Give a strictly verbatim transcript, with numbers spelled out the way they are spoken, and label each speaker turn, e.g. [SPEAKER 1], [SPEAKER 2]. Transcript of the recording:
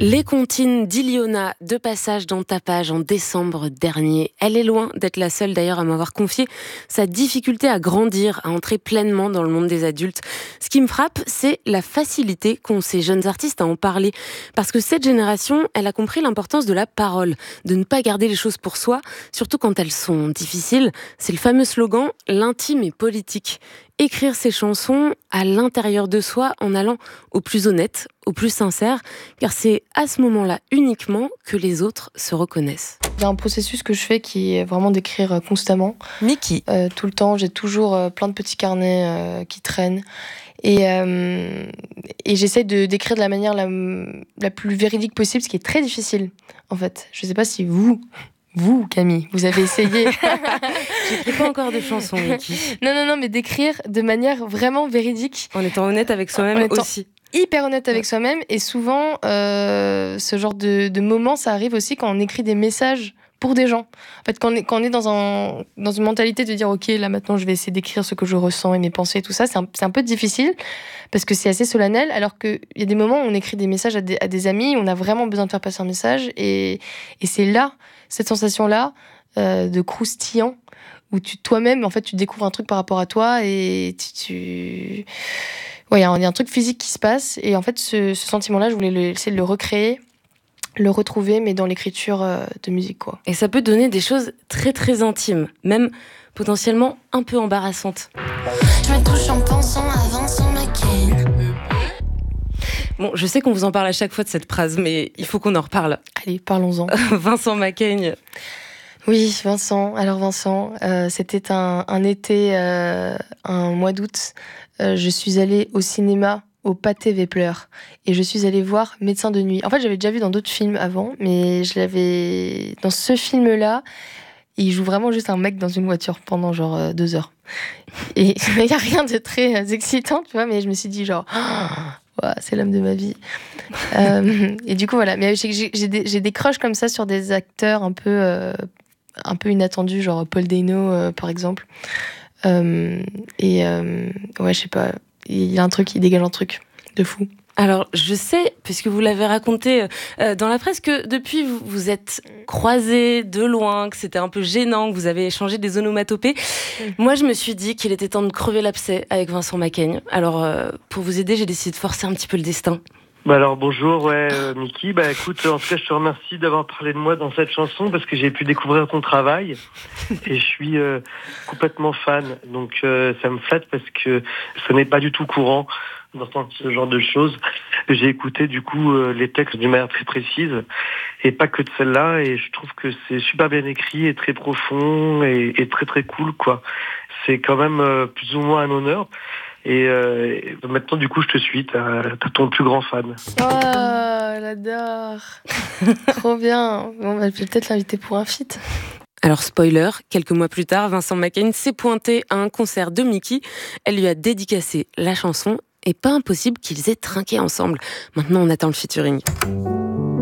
[SPEAKER 1] Les comptines d'Iliona, de passage dans Tapage en décembre dernier. Elle est loin d'être la seule d'ailleurs à m'avoir confié sa difficulté à grandir, à entrer pleinement dans le monde des adultes. Ce qui me frappe, c'est la facilité qu'ont ces jeunes artistes à en parler. Parce que cette génération, elle a compris l'importance de la parole, de ne pas garder les choses pour soi, surtout quand elles sont difficiles. C'est le fameux slogan « l'intime est politique ». Écrire ses chansons à l'intérieur de soi en allant au plus honnête, au plus sincère, car c'est à ce moment-là uniquement que les autres se reconnaissent.
[SPEAKER 2] Il y a un processus que je fais qui est vraiment d'écrire constamment.
[SPEAKER 1] Niki.
[SPEAKER 2] Euh, tout le temps, j'ai toujours euh, plein de petits carnets euh, qui traînent. Et, euh, et j'essaie de, d'écrire de la manière la, la plus véridique possible, ce qui est très difficile, en fait. Je ne sais pas si vous... Vous, Camille, vous avez essayé.
[SPEAKER 1] J'écris pas encore de chansons, Niki.
[SPEAKER 2] Non, non, non, mais d'écrire de manière vraiment véridique.
[SPEAKER 1] En étant honnête avec soi-même
[SPEAKER 2] étant
[SPEAKER 1] aussi.
[SPEAKER 2] Hyper honnête avec
[SPEAKER 1] ouais.
[SPEAKER 2] soi-même. Et souvent, euh, ce genre de, de moment, ça arrive aussi quand on écrit des messages pour des gens. En fait, quand on est, quand on est dans, un, dans une mentalité de dire « Ok, là maintenant, je vais essayer d'écrire ce que je ressens et mes pensées et tout ça », c'est un, c'est un peu difficile parce que c'est assez solennel, alors qu'il y a des moments où on écrit des messages à des, à des amis, on a vraiment besoin de faire passer un message. Et, et c'est là, cette sensation-là, euh, de croustillant, où tu, toi-même, en fait, tu découvres un truc par rapport à toi et tu... tu... Ouais, il y, y a un truc physique qui se passe. Et en fait, ce, ce sentiment-là, je voulais le, essayer de le recréer, le retrouver, mais dans l'écriture euh, de musique, quoi.
[SPEAKER 1] Et ça peut donner des choses très très intimes, même potentiellement un peu embarrassantes.
[SPEAKER 3] Je me touche en pensant à Vincent Macaigne.
[SPEAKER 1] Bon, je sais qu'on vous en parle à chaque fois de cette phrase, mais il faut qu'on en reparle.
[SPEAKER 2] Allez, parlons-en.
[SPEAKER 1] Vincent Macaigne.
[SPEAKER 2] Oui, Vincent. Alors Vincent, euh, c'était un, un été, euh, un mois d'août. Euh, je suis allée au cinéma au Pathé Vepler et je suis allée voir Médecin de nuit. En fait, j'avais déjà vu dans d'autres films avant, mais je l'avais dans ce film-là. Il joue vraiment juste un mec dans une voiture pendant genre euh, deux heures. Et il y a rien de très euh, excitant, tu vois, mais je me suis dit genre. Oh, ouais, c'est l'homme de ma vie. euh, et du coup, voilà. Mais j'ai, j'ai, des, j'ai des crushs comme ça sur des acteurs un peu, euh, un peu inattendus, genre Paul Dano, euh, par exemple. Euh, et euh, ouais, je sais pas. Il y a un truc, il dégage un truc de fou.
[SPEAKER 1] Alors, je sais, puisque vous l'avez raconté euh, dans la presse, que depuis, vous vous êtes croisés de loin, que c'était un peu gênant, que vous avez échangé des onomatopées. Mmh. Moi, je me suis dit qu'il était temps de crever l'abcès avec Vincent Macaigne. Alors, euh, pour vous aider, j'ai décidé de forcer un petit peu le destin.
[SPEAKER 4] Bah alors bonjour, ouais, euh, Niki. Bah écoute, en tout cas, je te remercie d'avoir parlé de moi dans cette chanson parce que j'ai pu découvrir ton travail et je suis euh, complètement fan. Donc euh, ça me flatte parce que ce n'est pas du tout courant d'entendre ce genre de choses. J'ai écouté du coup euh, les textes d'une manière très précise et pas que de celle-là, et je trouve que c'est super bien écrit et très profond et, et très très cool, quoi. C'est quand même euh, plus ou moins un honneur. Et, euh, et maintenant, du coup, je te suis. T'as, t'as ton plus grand fan.
[SPEAKER 2] Oh, j'adore. Trop bien. Bon, bah, je vais peut-être l'inviter pour un feat.
[SPEAKER 1] Alors, spoiler, quelques mois plus tard, Vincent Macaigne s'est pointé à un concert de Miki. Elle lui a dédicacé la chanson et pas impossible qu'ils aient trinqué ensemble. Maintenant, on attend le featuring.